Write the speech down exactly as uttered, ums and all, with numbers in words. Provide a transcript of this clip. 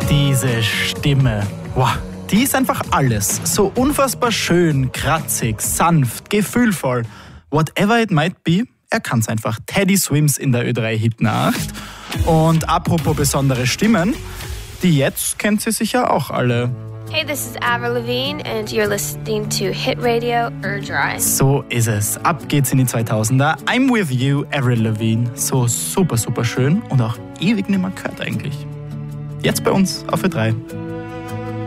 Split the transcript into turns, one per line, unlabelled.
Diese Stimme, wow, die ist einfach alles. So unfassbar schön, kratzig, sanft, gefühlvoll. Whatever it might be, er kann's einfach. Teddy Swims in der Ö drei Hitnacht. Und apropos besondere Stimmen, die jetzt kennt sie sicher auch alle.
Hey, this is Avril Lavigne and you're listening to Hit Radio Erdrei.
So ist es. Ab geht's in die zweitausender. I'm with you, Avril Lavigne. So super, super schön und auch ewig nimmer gehört eigentlich. Jetzt bei uns auf Ö drei.